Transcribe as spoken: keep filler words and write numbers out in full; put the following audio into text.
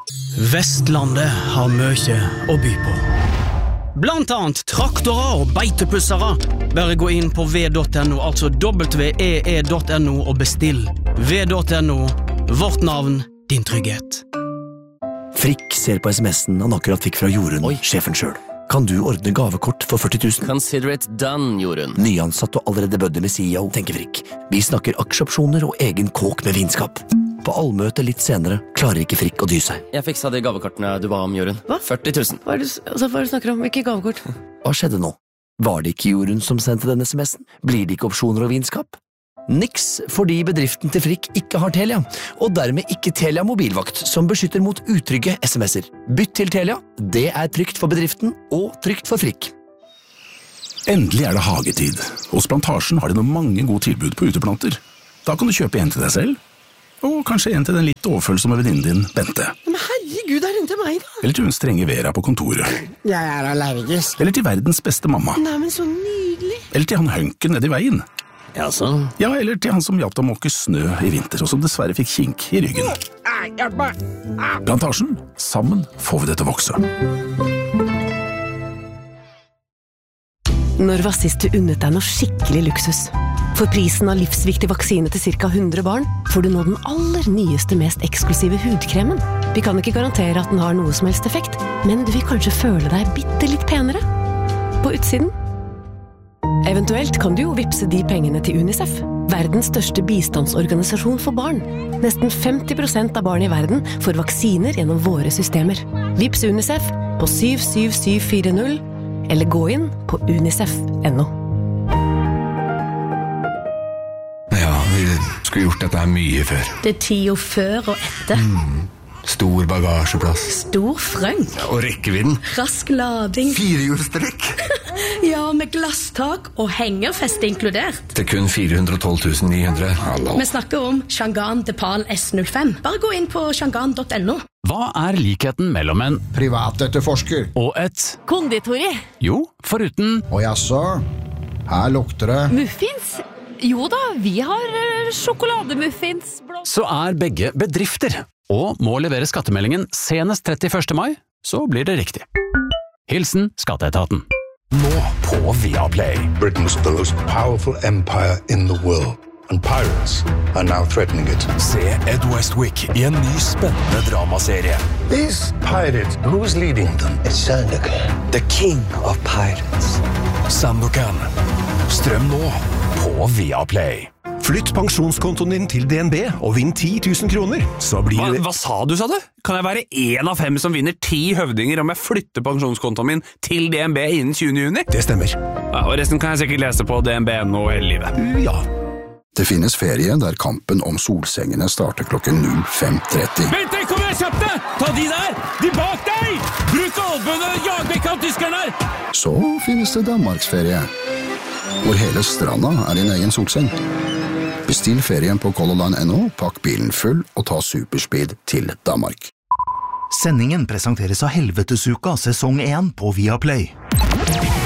Vestlandet har mye å by på. Blant annet traktorer og beitepussere. Bare gå inn på v punktum no, altså w e e punktum no og bestill. v punktum no, vårt navn, din trygghet. Frikk ser på sms'en han akkurat fikk fra Jorunn, Oi. Sjefen selv. Kan du ordne gavekort for førti tusen? Consider it done, Jorunn. Nyansatt og allerede bødde med C E O, tenker Frikk. Vi snakker aksjeopsjoner og egen kåk med vinskap. På allmøte litt senere klarer ikke Frikk å dy seg. Jeg fiksa de gavekortene du ba om, Jorunn. Hva? førti tusen. Hva er det, altså, hva er det du snakker om? Ikke gavekort? Hva skjedde nå? Var det ikke Jorunn som sendte denne sms'en? Blir det ikke opsjoner og vinskap? Niks, fordi bedriften til Frikk ikke har Telia, og dermed ikke Telia mobilvakt, som beskytter mot utrygge sms'er. Bytt til Telia, det er trygt for bedriften og trygt for Frikk. Endelig er det hagetid. Hos Plantasjen har de noen mange gode tilbud på uteplanter. Da kan du kjøpe en til deg selv, og kanskje en til den litt overfølsomme venninnen din, Bente. Men herregud, er den til meg da? Eller til hun strenge Vera på kontoret. Jeg er allergisk. Eller til verdens beste mamma. Nei, men så nydelig. Eller til han hønken nede i veien. Ja, så? Ja, eller til han som hjalp deg å måke snø i vinter, og som dessverre fikk kink i ryggen. Plantasjen, sammen får vi det til å vokse. Når var sist du unnet deg noe skikkelig luksus? For prisen av livsviktig vaksine til cirka hundre barn, får du nå den aller nyeste, mest eksklusive hudkremen. Vi kan ikke garantere at den har noe som helst effekt, men du vil kanskje føle deg bitte litt penere. På utsiden. Eventuelt kan du jo vipse de pengene til UNICEF, verdens største bistandsorganisasjon for barn. Nesten femti prosent av barn i verden får vaksiner gjennom våre systemer. Vips UNICEF på syv syv syv fire null, eller gå inn på unicef punktum no. Ja, vi skulle gjort dette her mye før. Det er tida før og etter. Mm. Stor bagasjeplass. Stor frøng. Ja, og rekkevidden. Rask lading. Firehjulstrekk. Ja, med glasstak og hengerfeste inkludert. Til kun fire hundre og tolv tusen ni hundre. Hallo. Vi snakker om Shangan Depal S null fem. Bare gå inn på shangan punktum no. Hva er likheten mellom en privatetterforsker og et konditori? Jo, foruten og jaså, her lukter det muffins? Jo da, vi har sjokolademuffins. Så er begge bedrifter, og må levere skattemeldingen senest trettiførste mai, så blir det riktig. Hilsen Skatteetaten. Nå på Viaplay. Britain's the most powerful empire in the world. And pirates are now threatening it. Se Ed Westwick i en ny spennende dramaserie. These pirates, who's leading them? It's Sandokan. The king of pirates. Sandokan. Strøm nå på Viaplay. Flytt pensjonskontoen din til D N B og vinn ti tusen kroner. Så blir hva, det... hva sa du, sa du? Kan jeg være en av fem som vinner ti høvdinger om jeg flytter pensjonskontoen min til D N B innen tjuende juni? Det stemmer. Ja, og resten kan jeg sikkert lese på D N B punkt no hele livet. Ja. Det finnes ferie der kampen om solsengene starter klokken null fem tretti. Vent, kom igjen, kjapt deg! Ta de der! De bak deg! Bruk albønene, jag vekk av tyskerne her! Så finnes det Danmarksferie, hvor hele stranda er din egen solseng. Bestill ferien på Color Line punktum no, pakk bilen full og ta superspeed til Danmark. Sendingen presenteres av Helvetesuka sesong én på Viaplay.